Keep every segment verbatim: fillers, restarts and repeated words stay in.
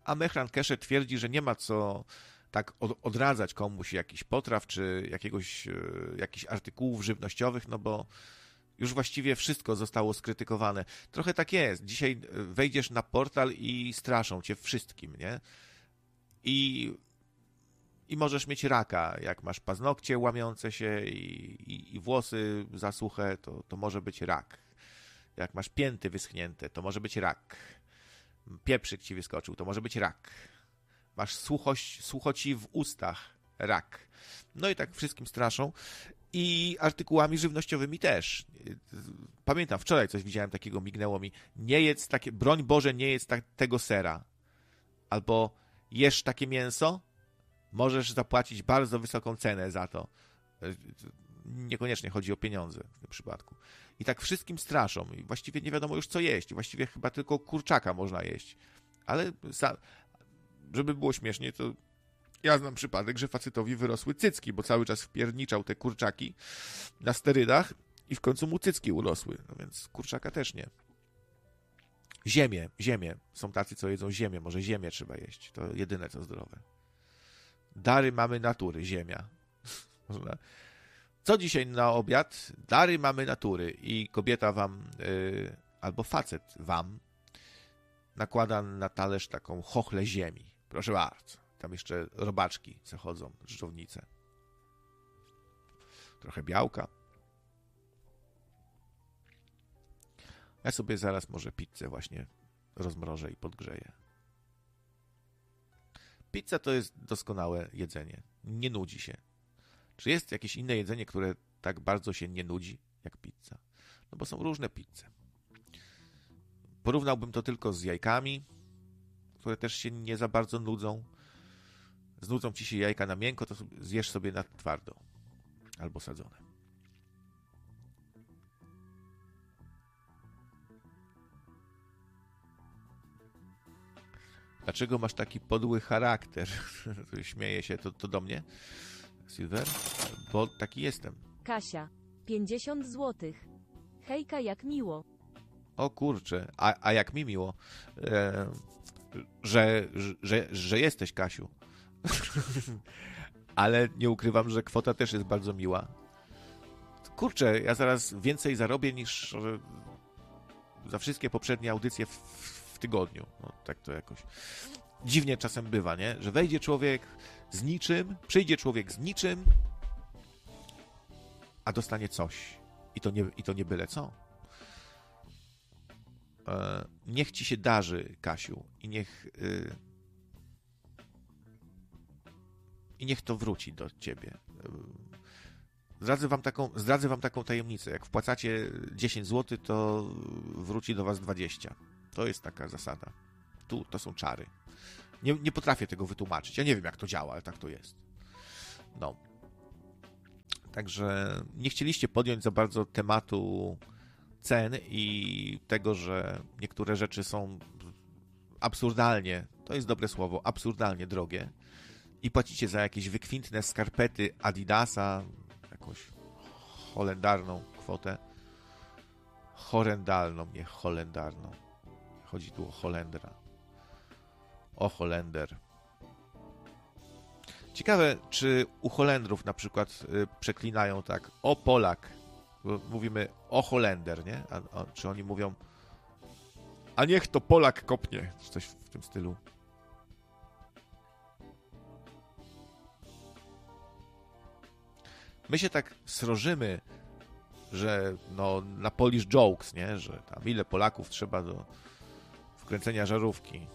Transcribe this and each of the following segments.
a Mehran Keshe twierdzi, że nie ma co tak odradzać komuś jakichś potraw czy jakiegoś, jakichś artykułów żywnościowych, no bo już właściwie wszystko zostało skrytykowane. Trochę tak jest. Dzisiaj wejdziesz na portal i straszą cię wszystkim, nie? I, i możesz mieć raka. Jak masz paznokcie łamiące się i, i, i włosy zasuche, to, to może być rak. Jak masz pięty wyschnięte, to może być rak. Pieprzyk ci wyskoczył, to może być rak. Masz słuchość, słuchoci w ustach, rak. No i tak wszystkim straszą. I artykułami żywnościowymi też. Pamiętam, wczoraj coś widziałem takiego, mignęło mi. Nie jedz takie, broń Boże, nie jedz tak, tego sera. Albo jesz takie mięso, możesz zapłacić bardzo wysoką cenę za to. Niekoniecznie chodzi o pieniądze w tym przypadku. I tak wszystkim straszą. I właściwie nie wiadomo już co jeść. Właściwie chyba tylko kurczaka można jeść. Ale żeby było śmiesznie, to ja znam przypadek, że facetowi wyrosły cycki, bo cały czas wpierniczał te kurczaki na sterydach i w końcu mu cycki urosły. No więc kurczaka też nie. Ziemię, ziemię. Są tacy, co jedzą ziemię. Może ziemię trzeba jeść. To jedyne, co zdrowe. Dary mamy natury. Ziemia. Co dzisiaj na obiad? Dary mamy natury. I kobieta wam, yy, albo facet wam, nakłada na talerz taką chochlę ziemi. Proszę bardzo. Tam jeszcze robaczki zachodzą, dżdżownice. Trochę białka. Ja sobie zaraz może pizzę właśnie rozmrożę i podgrzeję. Pizza to jest doskonałe jedzenie. Nie nudzi się. Czy jest jakieś inne jedzenie, które tak bardzo się nie nudzi jak pizza? No bo są różne pizze. Porównałbym to tylko z jajkami, które też się nie za bardzo nudzą. Znudzą ci się jajka na miękko, to zjesz sobie na twardo. Albo sadzone. Dlaczego masz taki podły charakter? Śmieje się to, to do mnie. Silver? Bo taki jestem. Kasia, pięćdziesiąt złotych. Hejka, jak miło. O kurczę, a, a jak mi miło, e, że, że, że jesteś, Kasiu. Ale nie ukrywam, że kwota też jest bardzo miła. Kurczę, ja zaraz więcej zarobię niż za wszystkie poprzednie audycje w, w tygodniu. No, tak to jakoś dziwnie czasem bywa, nie? Że wejdzie człowiek z niczym, przyjdzie człowiek z niczym, a dostanie coś. I to nie, i to nie byle co. E, niech ci się darzy, Kasiu, i niech y, i niech to wróci do ciebie. Zdradzę wam taką, zdradzę wam taką tajemnicę. Jak wpłacacie dziesięć złotych, to wróci do was dwadzieścia. To jest taka zasada. Tu to są czary. Nie, nie potrafię tego wytłumaczyć. Ja nie wiem, jak to działa, ale tak to jest. No. Także nie chcieliście podjąć za bardzo tematu cen i tego, że niektóre rzeczy są absurdalnie, to jest dobre słowo, absurdalnie drogie i płacicie za jakieś wykwintne skarpety Adidasa, jakąś holendarną kwotę. Horrendalną, nie holendarną. Chodzi tu o Holendra. O Holender. Ciekawe, czy u Holendrów na przykład y, przeklinają tak o Polak. Bo mówimy o Holender, nie? A, a, czy oni mówią a niech to Polak kopnie. Czy coś w tym stylu. My się tak srożymy, że no na Polish jokes, nie? Że tam ile Polaków trzeba do wkręcenia żarówki.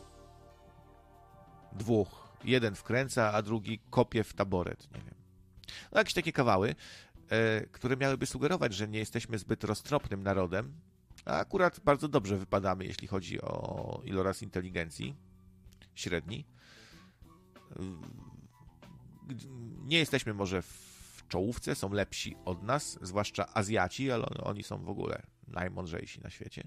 Dwóch. Jeden wkręca, a drugi kopie w taboret. Nie wiem. No jakieś takie kawały, e, które miałyby sugerować, że nie jesteśmy zbyt roztropnym narodem, a akurat bardzo dobrze wypadamy, jeśli chodzi o iloraz inteligencji średni. Nie jesteśmy może w czołówce, są lepsi od nas, zwłaszcza Azjaci, ale oni są w ogóle najmądrzejsi na świecie.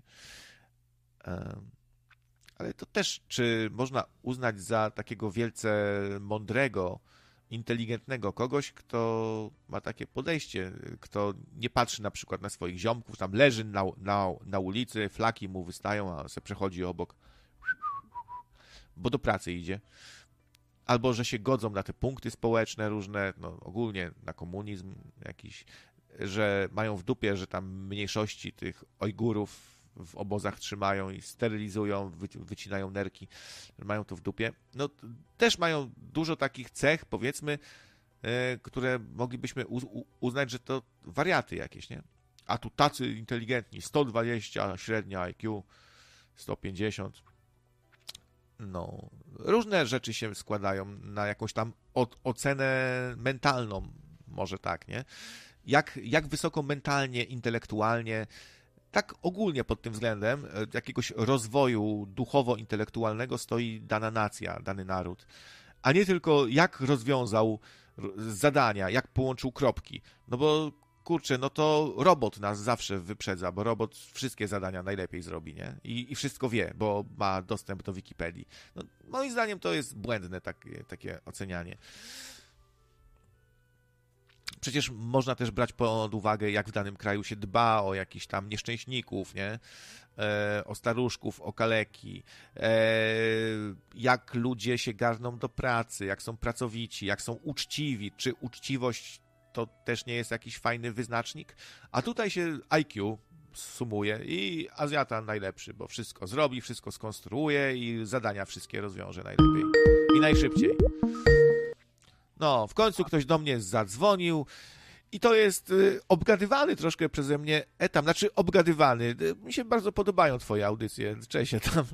Ale to też, czy można uznać za takiego wielce mądrego, inteligentnego kogoś, kto ma takie podejście, kto nie patrzy na przykład na swoich ziomków, tam leży na, na, na ulicy, flaki mu wystają, a se przechodzi obok, bo do pracy idzie. Albo że się godzą na te punkty społeczne różne, no ogólnie na komunizm jakiś, że mają w dupie, że tam mniejszości tych Ojgurów w obozach trzymają i sterylizują, wycinają nerki, mają to w dupie. No też mają dużo takich cech, powiedzmy, które moglibyśmy uznać, że to wariaty jakieś, nie? A tu tacy inteligentni, sto dwadzieścia średnia I Q, sto pięćdziesiąt. No, różne rzeczy się składają na jakąś tam ocenę mentalną, może tak, nie? Jak, jak wysoko mentalnie, intelektualnie, tak ogólnie pod tym względem jakiegoś rozwoju duchowo-intelektualnego stoi dana nacja, dany naród, a nie tylko jak rozwiązał zadania, jak połączył kropki. No bo kurczę, no to robot nas zawsze wyprzedza, bo robot wszystkie zadania najlepiej zrobi, nie? I, i wszystko wie, bo ma dostęp do Wikipedii. No, moim zdaniem to jest błędne takie, takie ocenianie. Przecież można też brać pod uwagę, jak w danym kraju się dba o jakichś tam nieszczęśników, nie? E, o staruszków, o kaleki, e, jak ludzie się garną do pracy, jak są pracowici, jak są uczciwi, czy uczciwość to też nie jest jakiś fajny wyznacznik, a tutaj się I Q sumuje i Azjata najlepszy, bo wszystko zrobi, wszystko skonstruuje i zadania wszystkie rozwiąże najlepiej i najszybciej. No, w końcu ktoś do mnie zadzwonił i to jest y, obgadywany troszkę przeze mnie etap, znaczy obgadywany. Mi się bardzo podobają twoje audycje. Cześć, tam.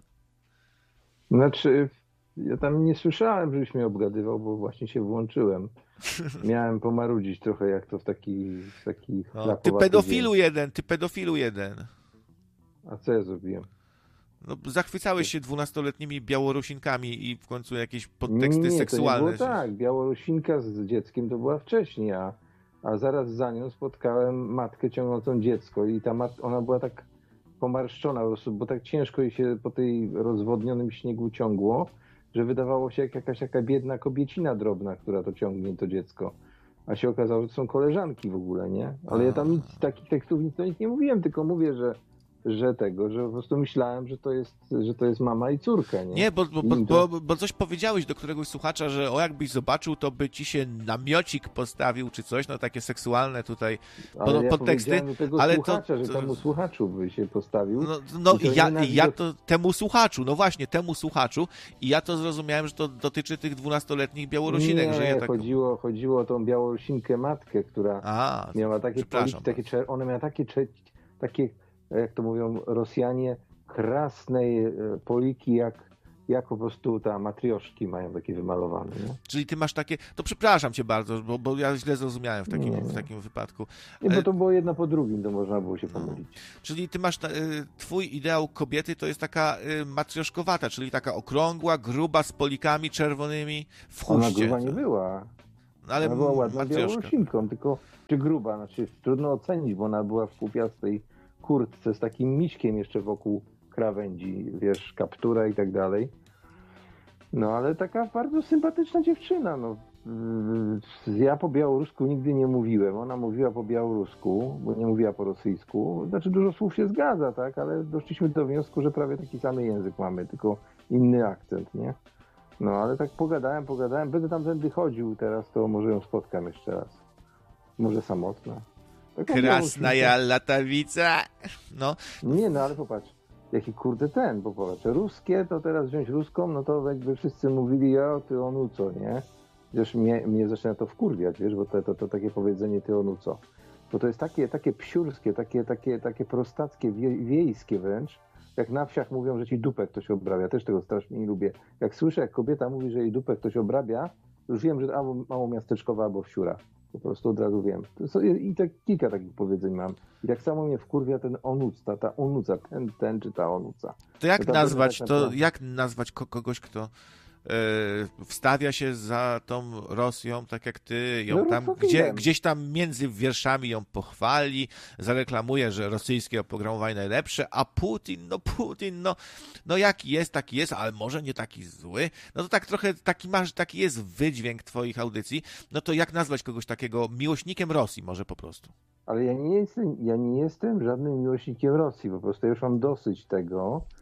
Znaczy, ja tam nie słyszałem, żebyś mnie obgadywał, bo właśnie się włączyłem. Miałem pomarudzić trochę, jak to w takich... W takich no, ty pedofilu dzień. jeden, ty pedofilu jeden. A co ja zrobiłem? No, zachwycałeś się dwunastoletnimi Białorusinkami i w końcu jakieś podteksty nie, seksualne. To nie było tak, Białorusinka z dzieckiem to była wcześniej, a, a zaraz za nią spotkałem matkę ciągnącą dziecko i ta mat, ona była tak pomarszczona po prostu, bo tak ciężko jej się po tej rozwodnionym śniegu ciągło, że wydawało się jak jakaś taka biedna kobiecina drobna, która to ciągnie to dziecko. A się okazało, że to są koleżanki w ogóle, nie? Ale ja tam nic, takich tekstów nic, nic nie mówiłem, tylko mówię, że że tego, że po prostu myślałem, że to jest, że to jest mama i córka, nie? Nie, bo, bo, bo, bo, bo coś powiedziałeś do któregoś słuchacza, że o jakbyś zobaczył, to by ci się namiocik postawił, czy coś, no takie seksualne tutaj ale pod, ja podteksty. Do tego ale słuchacza, to, że temu słuchaczu by się postawił. No, no i ja, i ja to temu słuchaczu, no właśnie, temu słuchaczu i ja to zrozumiałem, że to dotyczy tych dwunastoletnich Białorusinek, nie, że ja tak... chodziło, chodziło o tą Białorusinkę matkę, która A, miała takie, poliki, takie one miała takie, takie jak to mówią Rosjanie, krasnej poliki, jak, jak po prostu ta matrioszki mają takie wymalowane. Nie? Czyli ty masz takie, to przepraszam cię bardzo, bo, bo ja źle zrozumiałem w takim, w takim wypadku. Nie, bo to było jedno po drugim, to można było się pomylić. No. Czyli ty masz, twój ideał kobiety to jest taka matrioszkowata, czyli taka okrągła, gruba, z polikami czerwonymi w chuście. Ona gruba nie była. Ale ona była ładną Białorusinką, tylko czy gruba, znaczy trudno ocenić, bo ona była w półpiastej kurtce z takim miśkiem jeszcze wokół krawędzi, wiesz, kaptura i tak dalej. No ale taka bardzo sympatyczna dziewczyna, no. Ja po białorusku nigdy nie mówiłem, ona mówiła po białorusku, bo nie mówiła po rosyjsku. Znaczy dużo słów się zgadza, tak, ale doszliśmy do wniosku, że prawie taki sam język mamy, tylko inny akcent, nie? No ale tak pogadałem, pogadałem, będę tamtędy chodził teraz, to może ją spotkam jeszcze raz. Może samotna. Krasnaja latawica. No. Nie, no ale popatrz, jaki kurde ten, bo popatrz, ruskie to teraz wziąć ruską, no to jakby wszyscy mówili, ja ty onu co, nie? Wiesz, mnie, mnie zaczyna to wkurwiać, wiesz, bo to, to, to takie powiedzenie ty onu co. Bo to jest takie, takie psiurskie, takie, takie, takie prostackie, wie, wiejskie wręcz. Jak na wsiach mówią, że ci dupę ktoś obrabia, też tego strasznie nie lubię. Jak słyszę, jak kobieta mówi, że jej dupę ktoś obrabia, już wiem, że albo mało miasteczkowa, albo wsiura. Po prostu od razu wiem. I tak kilka takich powiedzeń mam. I tak samo mnie wkurwia ten onuc, ta, ta onuca, ten, ten czy ta onuca. To jak to nazwać, tak to jak nazwać kogoś, kto e, wstawia się za tą Rosją, tak jak ty, ją no, tam, gdzie, gdzieś tam między wierszami ją pochwali, zareklamuje, że rosyjskie oprogramowanie najlepsze, a Putin, no Putin, no, no jaki jest, taki jest, ale może nie taki zły. No to tak trochę taki masz, taki jest wydźwięk twoich audycji. No to jak nazwać kogoś takiego miłośnikiem Rosji może po prostu? Ale ja nie jestem, ja nie jestem żadnym miłośnikiem Rosji, po prostu ja już mam dosyć tego,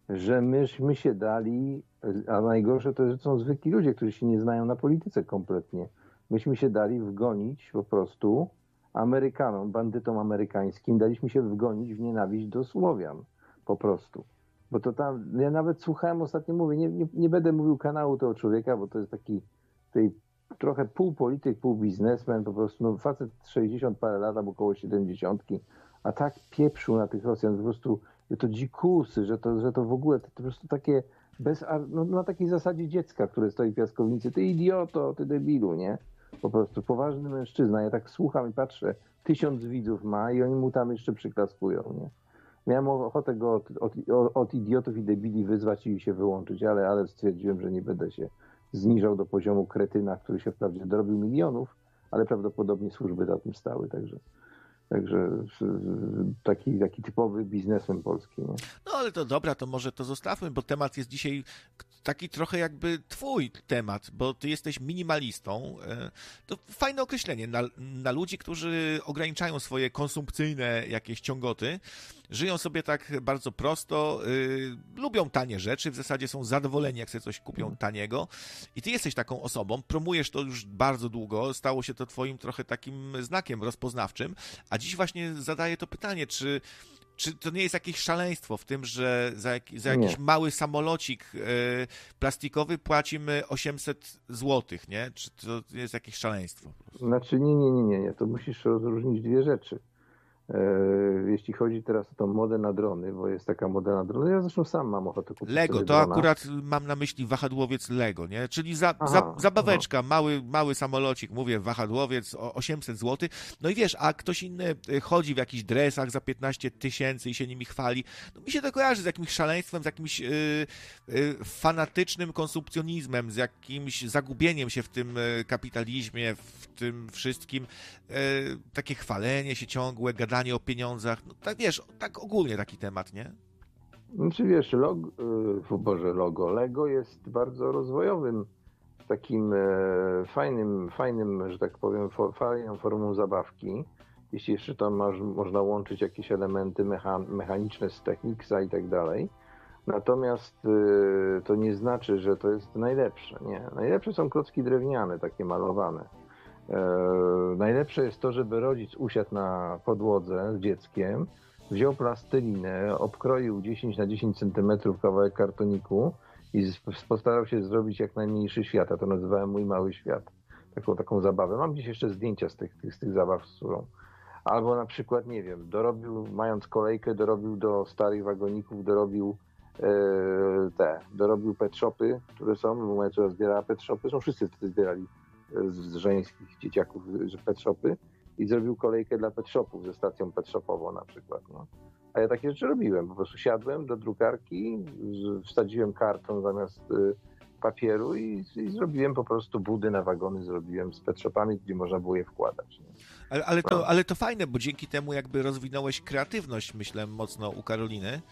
że myśmy się dali, a najgorsze to, że są zwykli ludzie, którzy się nie znają na polityce kompletnie. Myśmy się dali wgonić po prostu Amerykanom, bandytom amerykańskim, daliśmy się wgonić w nienawiść do Słowian po prostu. Bo to tam, ja nawet słuchałem ostatnio, mówię, nie, nie, nie będę mówił kanału tego człowieka, bo to jest taki tej, trochę pół polityk, pół biznesmen, po prostu no, facet sześćdziesiąt parę lat, albo około siedemdziesiątki, a tak pieprzył na tych Rosjan, po prostu, że to dzikusy, że to, że to w ogóle, to, to po prostu takie, bez, no, na takiej zasadzie dziecka, które stoi w piaskownicy, ty idioto, ty debilu, nie? Po prostu poważny mężczyzna, ja tak słucham i patrzę, tysiąc widzów ma i oni mu tam jeszcze przyklaskują, nie? Miałem ochotę go od, od, od idiotów i debili wyzwać i się wyłączyć, ale, ale stwierdziłem, że nie będę się zniżał do poziomu kretyna, który się wprawdzie dorobił milionów, ale prawdopodobnie służby za tym stały, także, także taki, taki typowy biznesmen polski. Nie? No ale to dobra, to może to zostawmy, bo temat jest dzisiaj taki trochę jakby twój temat, bo ty jesteś minimalistą. To fajne określenie na, na ludzi, którzy ograniczają swoje konsumpcyjne jakieś ciągoty, żyją sobie tak bardzo prosto, y, lubią tanie rzeczy, w zasadzie są zadowoleni, jak sobie coś kupią taniego. I ty jesteś taką osobą, promujesz to już bardzo długo, stało się to twoim trochę takim znakiem rozpoznawczym, a dziś właśnie zadaję to pytanie, czy Czy to nie jest jakieś szaleństwo w tym, że za, jak, za jakiś nie. mały samolocik y, plastikowy płacimy osiemset złotych, nie? Czy to jest jakieś szaleństwo? Znaczy nie, nie, nie, nie, nie. To musisz rozróżnić dwie rzeczy. Jeśli chodzi teraz o tą modę na drony, bo jest taka moda na drony, ja zresztą sam mam ochotę kupić Lego, to drona. Akurat mam na myśli wahadłowiec Lego, nie? Czyli za, aha, za, zabaweczka, aha. mały, mały samolocik, mówię, wahadłowiec, osiemset złotych. No i wiesz, a ktoś inny chodzi w jakichś dresach za piętnaście tysięcy i się nimi chwali. No mi się to kojarzy z jakimś szaleństwem, z jakimś yy, yy, fanatycznym konsumpcjonizmem, z jakimś zagubieniem się w tym kapitalizmie, w tym wszystkim. Yy, takie chwalenie się ciągłe, gadanie o pieniądzach, no tak wiesz, tak ogólnie taki temat, nie? Znaczy wiesz, logo, yy, Boże, logo, Lego jest bardzo rozwojowym, takim e, fajnym, fajnym, że tak powiem, for, fajną formą zabawki. Jeśli jeszcze tam masz, można łączyć jakieś elementy mecha, mechaniczne z Technicsa i tak dalej. Natomiast yy, to nie znaczy, że to jest najlepsze, nie. Najlepsze są klocki drewniane, takie malowane. E, najlepsze jest to, żeby rodzic usiadł na podłodze z dzieckiem, wziął plastelinę, obkroił dziesięć na dziesięć centymetrów kawałek kartoniku i postarał się zrobić jak najmniejszy świat. Ja to nazywałem mój mały świat. Taką, taką zabawę. Mam dziś jeszcze zdjęcia z tych, tych, z tych zabaw z córą. Albo na przykład, nie wiem, dorobił, mając kolejkę, dorobił do starych wagoników, dorobił e, te, dorobił pet shopy, które są, bo moja córka zbierała pet shopy, są wszyscy wtedy zbierali z żeńskich dzieciaków pet shopy i zrobił kolejkę dla pet shopów ze stacją pet shopową na przykład. No. A ja takie rzeczy robiłem. Po prostu siadłem do drukarki, wsadziłem karton zamiast papieru i, i zrobiłem po prostu budy na wagony, zrobiłem z pet shopami, gdzie można było je wkładać. Nie? Ale, ale, to, ale to fajne, bo dzięki temu jakby rozwinąłeś kreatywność, myślę, mocno u Karoliny.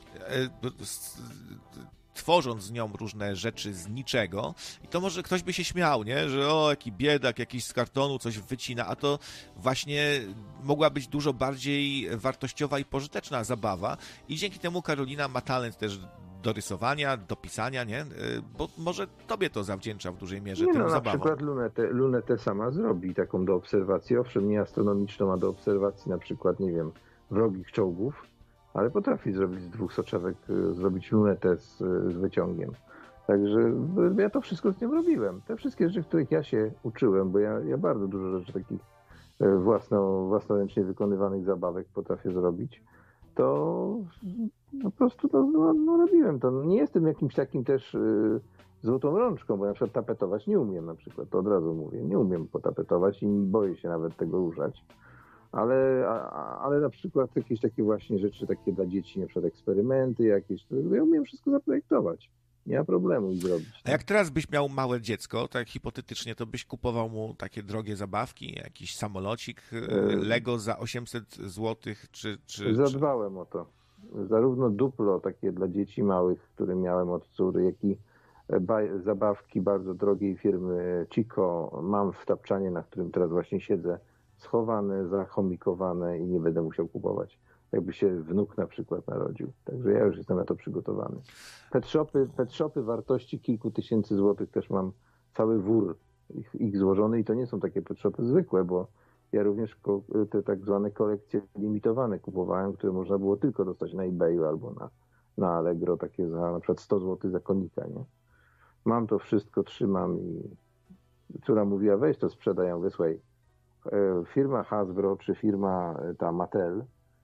Tworząc z nią różne rzeczy z niczego i to może ktoś by się śmiał, nie? Że o, jaki biedak, jakiś z kartonu coś wycina, a to właśnie mogła być dużo bardziej wartościowa i pożyteczna zabawa i dzięki temu Karolina ma talent też do rysowania, do pisania, nie? Bo może tobie to zawdzięcza w dużej mierze nie, tę no, zabawą. Na przykład lunetę, lunetę sama zrobi taką do obserwacji, owszem nie astronomiczną, a do obserwacji na przykład, nie wiem, wrogich czołgów, ale potrafi zrobić z dwóch soczewek, zrobić lunetę z, z wyciągiem. Także ja to wszystko z nią robiłem. Te wszystkie rzeczy, których ja się uczyłem, bo ja, ja bardzo dużo rzeczy takich własno, własnoręcznie wykonywanych zabawek potrafię zrobić, to po prostu to, no, no, robiłem to. Nie jestem jakimś takim też y, złotą rączką, bo na przykład tapetować nie umiem na przykład, to od razu mówię. Nie umiem potapetować i boję się nawet tego użyć. Ale, a, ale na przykład jakieś takie właśnie rzeczy takie dla dzieci, na przykład eksperymenty jakieś, to ja umiem wszystko zaprojektować. Nie ma problemu ich zrobić. A jak teraz byś miał małe dziecko, tak hipotetycznie, to byś kupował mu takie drogie zabawki, jakiś samolocik, Lego za osiemset złotych, czy... czy Zadbałem czy... o to. Zarówno Duplo takie dla dzieci małych, które miałem od córy, jak i zabawki bardzo drogiej firmy Chico mam w tapczanie, na którym teraz właśnie siedzę, schowane, zachomikowane i nie będę musiał kupować jakby się wnuk na przykład narodził. Także ja już jestem na to przygotowany. Pet shopy, pet shopy wartości kilku tysięcy złotych też mam cały wór ich, ich złożony i to nie są takie pet shopy zwykłe, bo ja również ko- te tak zwane kolekcje limitowane kupowałem, które można było tylko dostać na eBayu albo na, na Allegro, takie za na przykład sto złotych za konika, nie? Mam to wszystko, trzymam i córa mówiła, weź to sprzedaj. Ja mówię, słuchaj, firma Hasbro czy firma ta Mattel,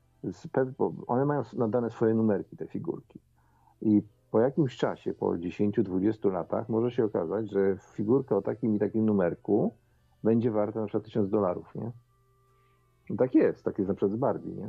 one mają nadane swoje numerki, te figurki. I po jakimś czasie, po dziesięciu dwudziestu latach może się okazać, że figurka o takim i takim numerku będzie warta na przykład tysiąc dolarów, nie? No tak jest, tak jest na przykład z Barbie, nie?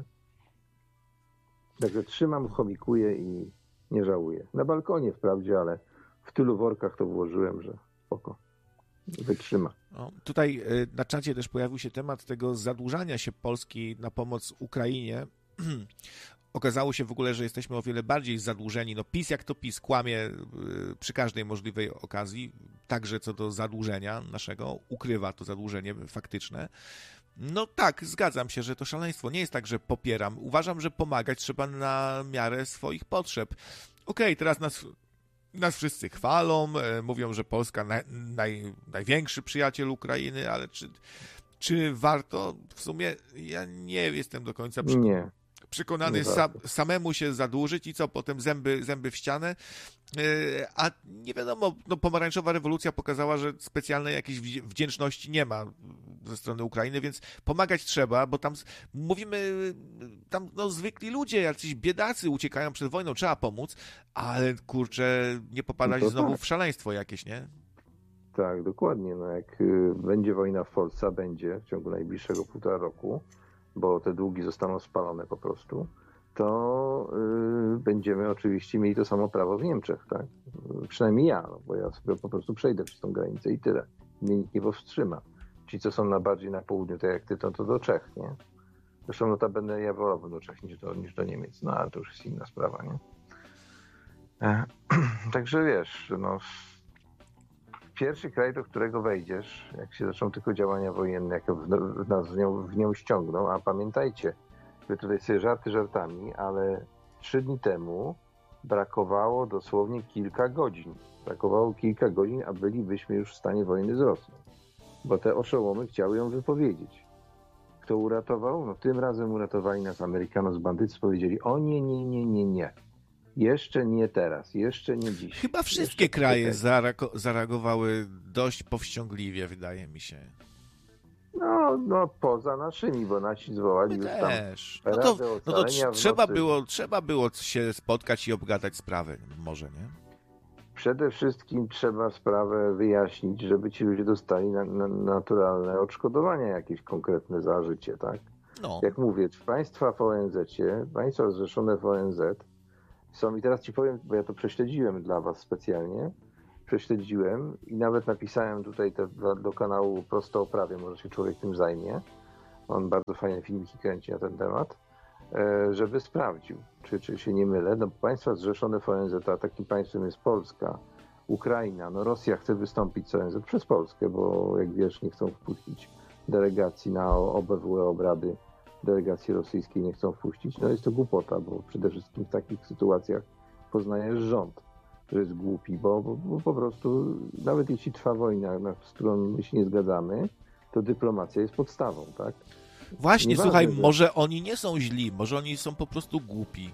Także trzymam, chomikuję i nie żałuję. Na balkonie wprawdzie, ale w tylu workach to włożyłem, że spoko. Wytrzyma. No, tutaj na czacie też pojawił się temat tego zadłużania się Polski na pomoc Ukrainie. Okazało się w ogóle, że jesteśmy o wiele bardziej zadłużeni. No PiS jak to PiS kłamie przy każdej możliwej okazji, także co do zadłużenia naszego, ukrywa to zadłużenie faktyczne. No tak, zgadzam się, że to szaleństwo. Nie jest tak, że popieram. Uważam, że pomagać trzeba na miarę swoich potrzeb. Okej, okay, teraz nas... Nas wszyscy chwalą, mówią, że Polska naj, naj, największy przyjaciel Ukrainy, ale czy, czy warto? W sumie ja nie jestem do końca przekonany. Nie. Przekonany nie sam, samemu się zadłużyć i co, potem zęby, zęby w ścianę, a nie wiadomo, no pomarańczowa rewolucja pokazała, że specjalnej jakiejś wdzięczności nie ma ze strony Ukrainy, więc pomagać trzeba, bo tam mówimy, tam no zwykli ludzie, jacyś biedacy uciekają przed wojną, trzeba pomóc, ale kurczę, nie popadać no znowu tak. w szaleństwo jakieś, nie? Tak, dokładnie, no jak będzie wojna w Polsce, a będzie w ciągu najbliższego półtora roku, bo te długi zostaną spalone po prostu, to yy, będziemy oczywiście mieli to samo prawo w Niemczech, tak? Przynajmniej ja, no, bo ja sobie po prostu przejdę przez tą granicę i tyle. Mnie nikt nie powstrzyma. Ci, co są na bardziej na południu, tak jak ty, to, to do Czech, nie? Zresztą notabene ja wolałbym do Czech niż do, niż do Niemiec, no ale to już jest inna sprawa, nie? E, także wiesz, no... Pierwszy kraj, do którego wejdziesz, jak się zaczną tylko działania wojenne, jak w, nas w nią, w nią ściągną, a pamiętajcie, wy tutaj sobie żarty żartami, ale trzy dni temu brakowało dosłownie kilka godzin. Brakowało kilka godzin, a bylibyśmy już w stanie wojny z Rosją. Bo te oszołomy chciały ją wypowiedzieć. Kto uratował? No tym razem uratowali nas Amerykanie z bandyctw, powiedzieli, o nie, nie, nie, nie, nie. Jeszcze nie teraz, jeszcze nie dziś. Chyba wszystkie jeszcze kraje zareago- zareagowały dość powściągliwie, wydaje mi się. No, no poza naszymi, bo nasi zwołali już tam też. No to, no to trzeba, było, trzeba było się spotkać i obgadać sprawy, może, nie? Przede wszystkim trzeba sprawę wyjaśnić, żeby ci ludzie dostali na, na, naturalne odszkodowania jakieś konkretne za życie, tak? No. Jak mówię, państwa w O N Z-cie, państwa zrzeszone w O N Z są, i teraz ci powiem, bo ja to prześledziłem dla was specjalnie, prześledziłem i nawet napisałem tutaj te, do, do kanału Prosto o prawie, może się człowiek tym zajmie, on bardzo fajne filmiki kręci na ten temat, żeby sprawdził, czy, czy się nie mylę. No, państwa zrzeszone w O N Z, a takim państwem jest Polska, Ukraina, no Rosja chce wystąpić z O N Z przez Polskę, bo jak wiesz, nie chcą wpuścić delegacji na O B W E obrady, delegacji rosyjskiej nie chcą wpuścić. No jest to głupota, bo przede wszystkim w takich sytuacjach poznajesz rząd, że jest głupi, bo, bo, bo po prostu nawet jeśli trwa wojna, na, z którą my się nie zgadzamy, to dyplomacja jest podstawą, tak? Właśnie, Nieważne, słuchaj, że... może oni nie są źli, może oni są po prostu głupi.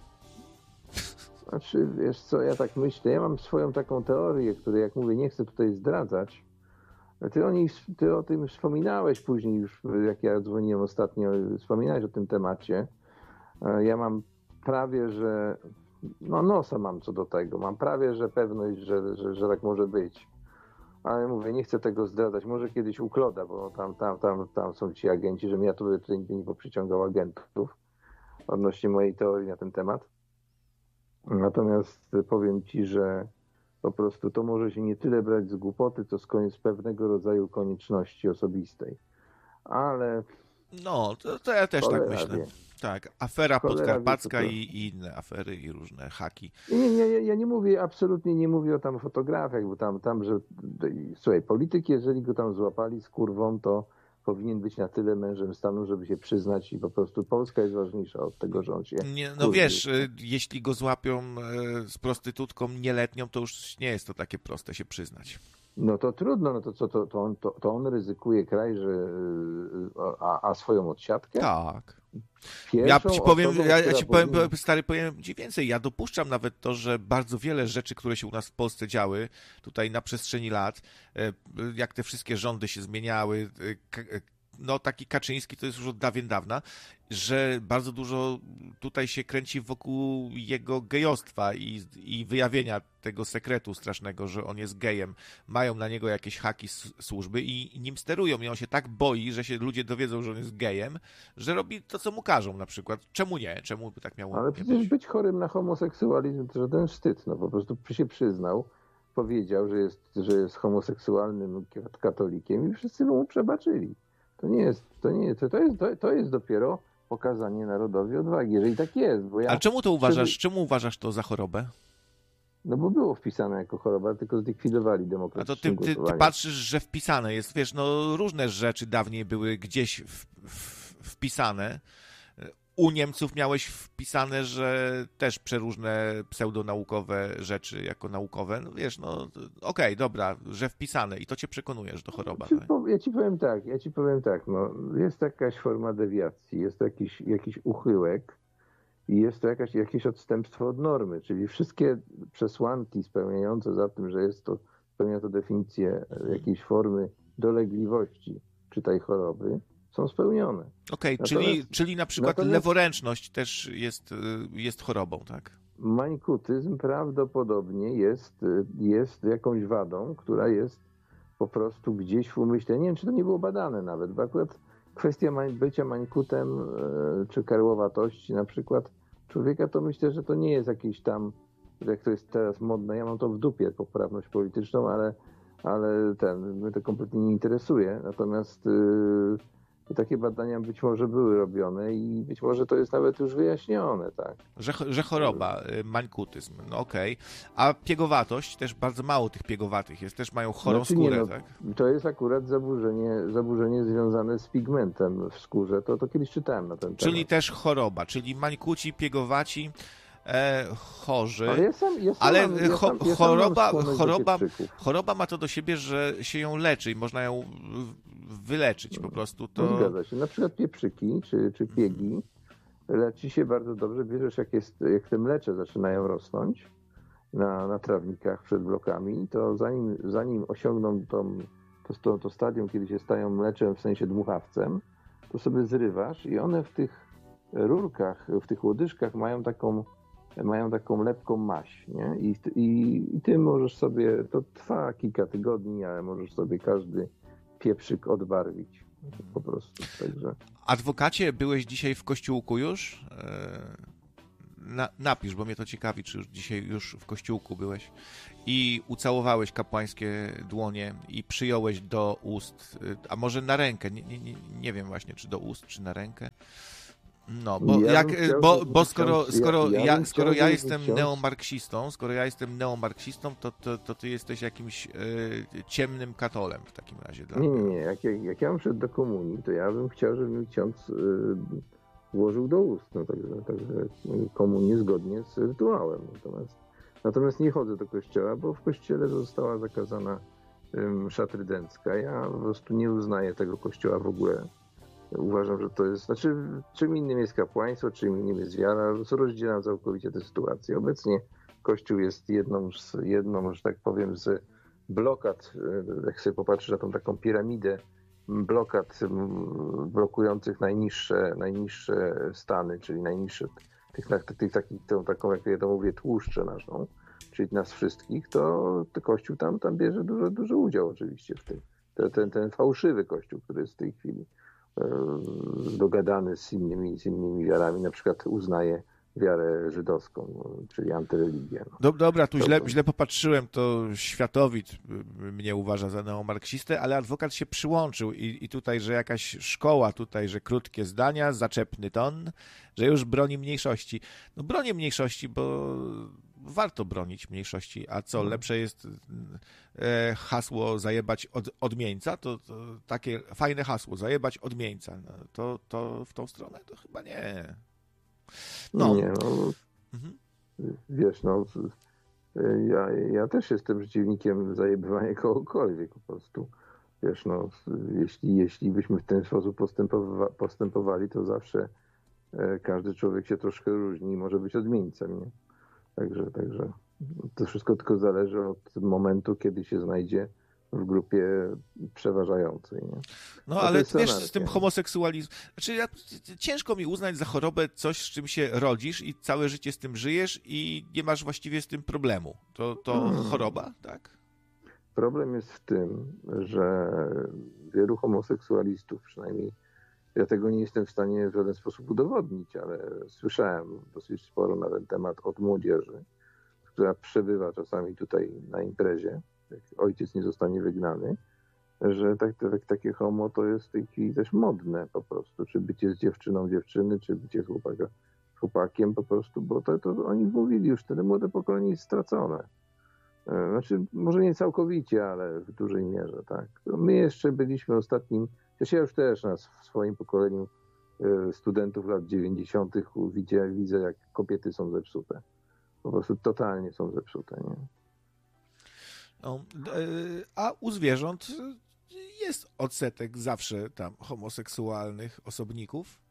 Znaczy, wiesz co, ja tak myślę, ja mam swoją taką teorię, której, jak mówię, nie chcę tutaj zdradzać. Ty o, niej, ty o tym wspominałeś później już, jak ja dzwoniłem ostatnio, wspominałeś o tym temacie. Ja mam prawie, że, no nosa mam co do tego, mam prawie, że pewność, że, że, że tak może być. Ale mówię, nie chcę tego zdradzać, może kiedyś u Kloda, bo tam, tam, tam, tam są ci agenci, żebym ja tutaj, tutaj nie poprzyciągał agentów odnośnie mojej teorii na ten temat. Natomiast powiem ci, że po prostu to może się nie tyle brać z głupoty, co z koniec pewnego rodzaju konieczności osobistej. Ale... No, to, to ja też tak myślę. Wie. Tak, afera Cholera podkarpacka wie, i, i inne afery i różne haki. Nie, nie, ja nie mówię, absolutnie nie mówię o tam fotografiach, bo tam, tam że słuchaj, polityk, jeżeli go tam złapali z kurwą, to powinien być na tyle mężem stanu, żeby się przyznać i po prostu Polska jest ważniejsza od tego, że on się... Nie, no wiesz, jeśli go złapią z prostytutką nieletnią, to już nie jest to takie proste się przyznać. No to trudno, no to co, to, to, on, to, to on ryzykuje kraj, że a, a swoją odsiadkę? Tak. Pierwszą Ja ci powiem, osobą, ja, ja ci powiem, powinna... stary, powiem ci więcej. Ja dopuszczam nawet to, że bardzo wiele rzeczy, które się u nas w Polsce działy, tutaj na przestrzeni lat, jak te wszystkie rządy się zmieniały, no taki Kaczyński to jest już od dawien dawna, że bardzo dużo tutaj się kręci wokół jego gejostwa i, i wyjawienia tego sekretu strasznego, że on jest gejem. Mają na niego jakieś haki s- służby i, i nim sterują. I on się tak boi, że się ludzie dowiedzą, że on jest gejem, że robi to, co mu każą na przykład. Czemu nie? Czemu by tak miało Ale nie przecież być? być chorym na homoseksualizm to żaden wstyd. No po prostu się przyznał, powiedział, że jest, że jest homoseksualnym katolikiem i wszyscy mu przebaczyli. To nie jest, to nie jest, to jest, to, to jest dopiero pokazanie narodowi odwagi, jeżeli tak jest. Bo ja Ale czemu to uważasz, wtedy, czemu uważasz to za chorobę? No bo było wpisane jako choroba, tylko zlikwidowali A to demokratycznym ty, ty, ty głosowaniem. patrzysz, że wpisane jest, wiesz, no różne rzeczy dawniej były gdzieś w, w, wpisane. U Niemców miałeś wpisane, że też przeróżne pseudonaukowe rzeczy jako naukowe. No wiesz, no okej, okay, dobra, że wpisane i to cię przekonuje, że to choroba. Ja ci, Tak? po- ja ci powiem tak, ja ci powiem tak, no, jest jakaś forma dewiacji, jest jakiś, jakiś uchyłek i jest to jakaś, jakieś odstępstwo od normy, czyli wszystkie przesłanki spełniające za tym, że jest to, spełnia to definicję jakiejś formy dolegliwości, czy tej choroby, są spełnione. Okej, okay, czyli, czyli na przykład natomiast leworęczność też jest, jest chorobą, tak? Mańkutyzm prawdopodobnie jest, jest jakąś wadą, która jest po prostu gdzieś w umyśle. Nie wiem, czy to nie było badane nawet, bo akurat kwestia bycia mańkutem czy karłowatości na przykład człowieka, to myślę, że to nie jest jakieś tam, jak to jest teraz modne, ja mam to w dupie, poprawność polityczną, ale, ale ten, mnie to kompletnie nie interesuje. Natomiast yy, takie badania być może były robione i być może to jest nawet już wyjaśnione, tak. Że, że choroba, mańkutyzm, no okej. Okay. A piegowatość, też bardzo mało tych piegowatych jest, też mają chorą znaczy, skórę, nie, no, tak? To jest akurat zaburzenie, zaburzenie związane z pigmentem w skórze, to, to kiedyś czytałem na ten czyli temat. też choroba, czyli mańkuci, piegowaci, e, chorzy, ale, ja sam, ja sam ale mam, ja cho, sam, ja choroba, sam choroba, choroba ma to do siebie, że się ją leczy i można ją wyleczyć po prostu. To... No, zgadza się. Na przykład pieprzyki czy, czy piegi leczy się bardzo dobrze. Bierzesz, jak, jest, jak te mlecze zaczynają rosnąć na, na trawnikach przed blokami, to zanim, zanim osiągną tą, to, to, to stadium, kiedy się stają mleczem, w sensie dmuchawcem, to sobie zrywasz i one w tych rurkach, w tych łodyżkach mają taką, mają taką lepką maść, nie? I, i, i ty możesz sobie, to trwa kilka tygodni, ale możesz sobie każdy pieprzyk odbarwić po prostu. Także. Adwokacie, byłeś dzisiaj w kościółku już? Na, napisz, bo mnie to ciekawi, czy już dzisiaj już w kościółku byłeś i ucałowałeś kapłańskie dłonie i przyjąłeś do ust, a może na rękę, nie, nie, nie wiem właśnie, czy do ust, czy na rękę. No, bo, ja jak, chciał, bo, bo skoro, skoro ja, ja, ja, skoro ja jestem chciał... neomarksistą, skoro ja jestem neomarksistą, to, to, to ty jesteś jakimś y, ciemnym katolem w takim razie. Dla nie, mnie. nie, nie. Jak, jak, jak ja bym szedł do komunii, to ja bym chciał, żeby mi ksiądz y, włożył do ust. No, także, także komunię zgodnie z rytuałem. Natomiast, natomiast nie chodzę do kościoła, bo w kościele została zakazana y, msza trydencka. Ja po prostu nie uznaję tego kościoła w ogóle. Uważam, że to jest, znaczy czym innym jest kapłaństwo, czym innym jest wiara, rozdzielam całkowicie tę sytuację. Obecnie Kościół jest jedną z, jedną, że tak powiem, z blokad, jak sobie popatrzysz na tą taką piramidę blokad blokujących najniższe, najniższe stany, czyli najniższe, tych, tych, takich, tą taką, jak ja to mówię, tłuszczę naszą, czyli nas wszystkich, to, to Kościół tam, tam bierze duży, duży udział oczywiście w tym. Ten, ten, ten fałszywy Kościół, który jest w tej chwili dogadany z innymi, z innymi wiarami, na przykład uznaje wiarę żydowską, czyli antyreligię. No. Dobra, tu źle, źle popatrzyłem, to światowid mnie uważa za neomarksistę, ale adwokat się przyłączył i, i tutaj, że jakaś szkoła tutaj, że krótkie zdania, zaczepny ton, że już broni mniejszości. No bronię mniejszości, bo, warto bronić mniejszości. A co, lepsze jest e, hasło zajebać od, odmieńca? To, to takie fajne hasło, zajebać odmieńca. No, to, to w tą stronę to chyba nie. No. Nie, no. Mhm. Wiesz, no, ja, ja też jestem przeciwnikiem zajebywania kogokolwiek po prostu. Wiesz, no, jeśli, jeśli byśmy w ten sposób postępowa postępowali, to zawsze e, każdy człowiek się troszkę różni i może być odmieńcem, nie? Także, także to wszystko tylko zależy od momentu, kiedy się znajdzie w grupie przeważającej. Nie? No ale wiesz, z tym homoseksualizmem, znaczy ja, ciężko mi uznać za chorobę coś, z czym się rodzisz i całe życie z tym żyjesz i nie masz właściwie z tym problemu. To, to hmm. choroba, tak? Problem jest w tym, że wielu homoseksualistów, przynajmniej ja tego nie jestem w stanie w żaden sposób udowodnić, ale słyszałem dosyć sporo na ten temat od młodzieży, która przebywa czasami tutaj na imprezie, jak ojciec nie zostanie wygnany, że tak, tak, takie homo to jest w tej chwili też modne po prostu, czy bycie z dziewczyną dziewczyny, czy bycie z chłopaka, chłopakiem po prostu, bo to, to oni mówili już, wtedy młode pokolenie jest stracone. Znaczy, może nie całkowicie, ale w dużej mierze, tak. My jeszcze byliśmy ostatnim, ja już też nas w swoim pokoleniu studentów lat dziewięćdziesiątych widzę, widzę, jak kobiety są zepsute. Po prostu totalnie są zepsute, nie? No, a u zwierząt jest odsetek zawsze tam homoseksualnych osobników,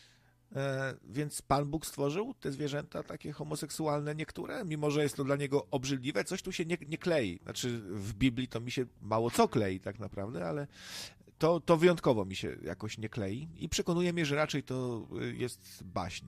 więc Pan Bóg stworzył te zwierzęta takie homoseksualne niektóre, mimo że jest to dla niego obrzydliwe, coś tu się nie, nie klei. Znaczy w Biblii to mi się mało co klei tak naprawdę, ale to, to wyjątkowo mi się jakoś nie klei i przekonuje mnie, że raczej to jest baśń.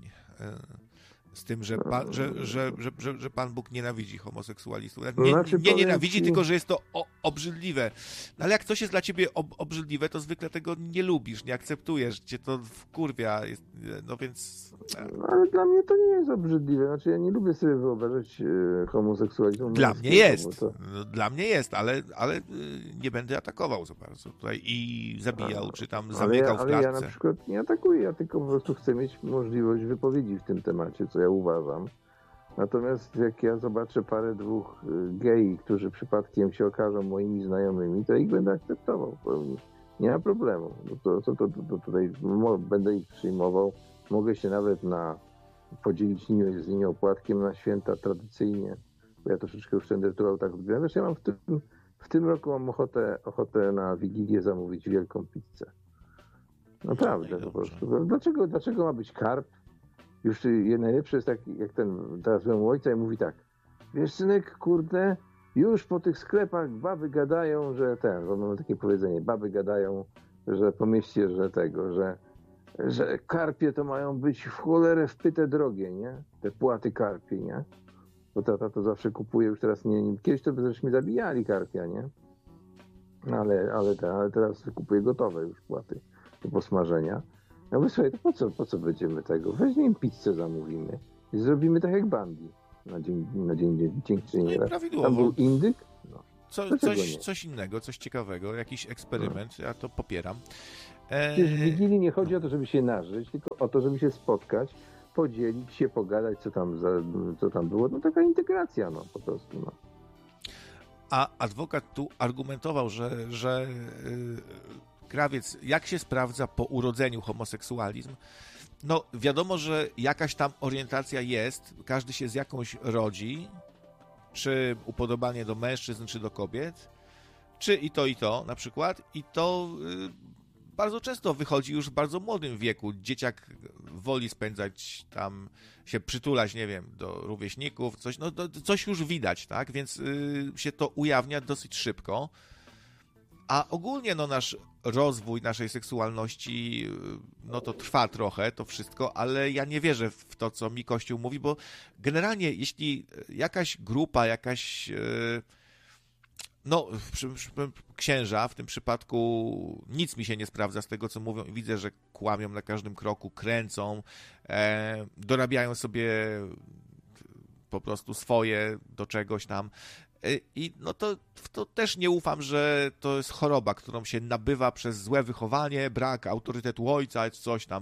Z tym, że pan, że, że, że, że, że Pan Bóg nienawidzi homoseksualistów. Nie, znaczy, nie nienawidzi, ci... tylko że jest to o, obrzydliwe. Ale jak coś jest dla ciebie ob, obrzydliwe, to zwykle tego nie lubisz, nie akceptujesz, cię to wkurwia. Jest, no więc... No, ale dla mnie to nie jest obrzydliwe. Znaczy ja nie lubię sobie wyobrażać e, homoseksualizmu. Dla mnie jest. To... Dla mnie jest, ale, ale nie będę atakował za bardzo tutaj i zabijał, A, czy tam zamykał ja, w klatce. Ale ja na przykład nie atakuję, ja tylko po prostu chcę mieć możliwość wypowiedzi w tym temacie, co ja uważam. Natomiast jak ja zobaczę parę, dwóch gei, którzy przypadkiem się okażą moimi znajomymi, to ich będę akceptował. Nie ma problemu. No to, to, to, to tutaj będę ich przyjmował. Mogę się nawet na podzielić z nimi opłatkiem na święta tradycyjnie, bo ja troszeczkę już ten rytuał tak odbieram. Wiesz, ja mam w tym, w tym roku mam ochotę, ochotę na Wigilię zamówić wielką pizzę. Naprawdę po prostu. Dlaczego, dlaczego ma być karp? Już najlepsze jest tak, jak ten, teraz byłem u ojca i mówi tak, wiesz synek, kurde, już po tych sklepach baby gadają, że ten, bo mamy takie powiedzenie, baby gadają, że po mieście, że tego, że, że karpie to mają być w cholerę wpyte drogie, nie? Te płaty karpie, nie? Bo tata to zawsze kupuje, już teraz nie, nie kiedyś to by żeśmy zabijali karpia, nie? Ale, ale, te, ale teraz kupuje gotowe już płaty do posmażenia. No my słuchaj, to po co, po co będziemy tego? Weźmiemy pizzę, zamówimy i zrobimy tak jak Bambi na dzień, na dzień dziękczynienia. No Tam był indyk? No. Co, coś, coś innego, coś ciekawego, jakiś eksperyment, no. Ja to popieram. E... W Wigilii nie chodzi o to, żeby się nażyć, tylko o to, żeby się spotkać, podzielić się, pogadać, co tam, za, co tam było. No taka integracja, no po prostu. No. A adwokat tu argumentował, że, że yy, krawiec, jak się sprawdza po urodzeniu homoseksualizm? No wiadomo, że jakaś tam orientacja jest, każdy się z jakąś rodzi, czy upodobanie do mężczyzn, czy do kobiet, czy i to, i to na przykład, i to yy, bardzo często wychodzi już w bardzo młodym wieku. Dzieciak woli spędzać tam, się przytulać, nie wiem, do rówieśników, coś, no, to, coś już widać, tak? Więc yy, się to ujawnia dosyć szybko. A ogólnie no, nasz rozwój naszej seksualności, no to trwa trochę, to wszystko, ale ja nie wierzę w to, co mi Kościół mówi, bo generalnie jeśli jakaś grupa, jakaś... Yy, No, księża w tym przypadku nic mi się nie sprawdza z tego, co mówią i widzę, że kłamią na każdym kroku, kręcą, e, dorabiają sobie po prostu swoje do czegoś tam. I no to, to też nie ufam, że to jest choroba, którą się nabywa przez złe wychowanie, brak autorytetu ojca, coś tam.